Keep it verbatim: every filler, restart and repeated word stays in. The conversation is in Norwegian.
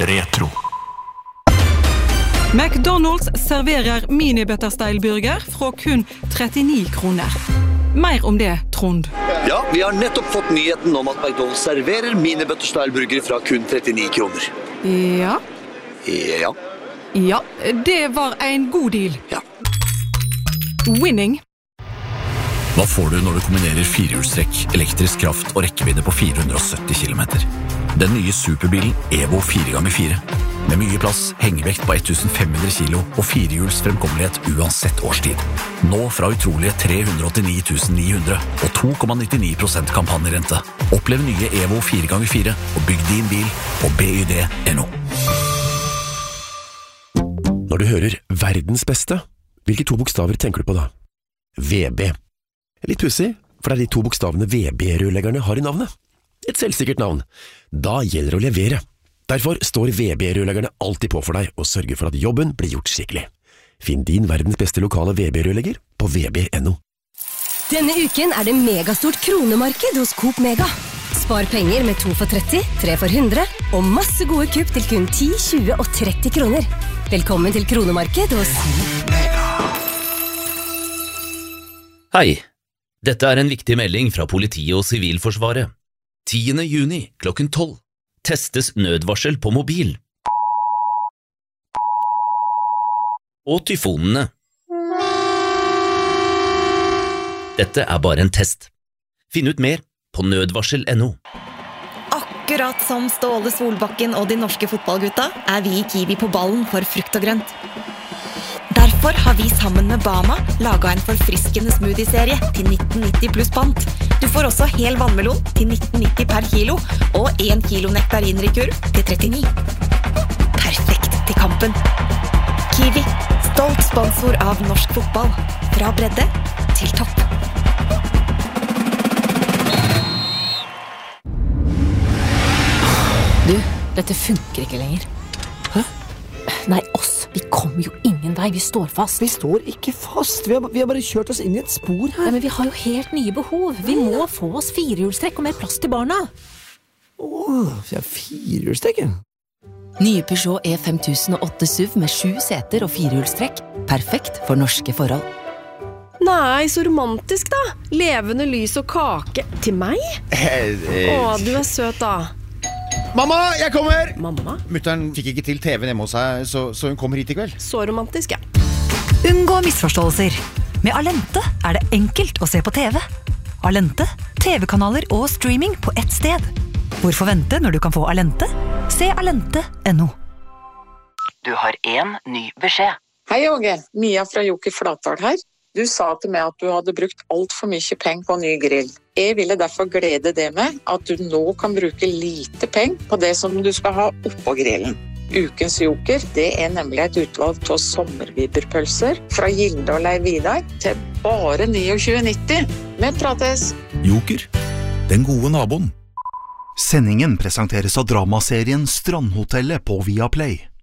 Retro. McDonald's serverer mini-butterstyle-burger fra kun trettini kroner. Mer om det, Trond. Ja, vi har nettopp fått nyheten om at McDonald's serverer mini-butterstyle-burger fra kun trettini kroner. Ja. Ja. Ja, det var en god deal. Ja. Winning. Hva får du når du kombinerer firehjulstrekk, elektrisk kraft og rekkevidde på fire hundre og sytti kilometer? Den nye superbilen Evo fire ganger fire. Med mye plass, hengevekt på fem hundre kilo og firehjuls fremkommelighet uansett årstid. Nå fra utrolige tre hundre og åttini tusen ni hundre og to komma nittini prosent kampanjerente. Opplev nye Evo fire ganger fire og bygg din bil på b y d punktum n o. Når du hører verdens beste, hvilke to bokstaver tenker du på da? V B. Litt pussig, for det er de to bokstavene V B-rørleggerne har i navnet. Et selvsikkert navn. Da gjelder det å levere. Derfor står V B-rørleggerne alltid på for deg og sørger for at jobben blir gjort skikkelig. Finn din verdens beste lokale V B-rørlegger på v b punktum n o. Denne uken er det megastort kronemarked hos Coop Mega. Spar penger med to for tretti, tre for hundre og masse gode kupp til kun ti, tjue og tretti kroner. Velkommen til kronemarked hos Mega. Hei, dette er en viktig melding fra politiet og Sivilforsvaret. tiende juni klokken tolv. Testes nødvarsel på mobil. Og tyfonene. Dette er bare en test. Finn ut mer på nødvarsel punktum no. Akkurat som Ståle Solbakken og de norske fotballgutta er vi i Kiwi på ballen for frukt og grønt. Derfor har vi sammen med Bama laget en forfriskende smoothie-serie til nitten nitti pluss pant. Du får også hel vannmelon til nitten nitti per kilo og en kilo nektarinrikur til trettini. Perfekt til kampen. Kiwi, stolt sponsor av norsk fotball. Fra bredde til topp. Du, dette funker ikke lenger. Hæ? Nei, oss. Vi kommer jo ingen vei, vi står fast. Vi står ikke fast, vi har, vi har bare kjørt oss inn i et spor her. Ja, men vi har jo helt nye behov. Vi må få oss firehjulstrekk og mer plass til barna. Åh, vi har firehjulstrekk. Nye Peugeot E fem tusen og åtte S U V med sju seter og firehjulstrekk. Perfekt for norske forhold. Nei, så romantisk da. Levende lys og kake. Til meg? Åh, du er søt da. Mamma, jeg kommer! Mamma? Mutteren fikk ikke til T V hjemme hos seg, så, så hun kommer hit i kveld. Så romantisk, ja. Unngå misforståelser. Med Alente er det enkelt å se på T V. Alente, T V-kanaler og streaming på ett sted. Hvorfor vente når du kan få Alente? Se alente punktum no. Du har en ny beskjed. Hei, Åge. Mia fra Joker Flatdal her. Du sa til meg at du hadde brukt alt for mye penger på ny grill. Jeg ville derfor glede det med at du nå kan bruke lite penger på det som du skal ha oppå grillen. Ukens Joker, det er nemlig et utvalg av sommerviberpølser fra Gilde og Leiv Vidar til bare tjueni nitti. Vi prates! Joker, den gode naboen. Sendingen presenteres av dramaserien Strandhotellet på Viaplay.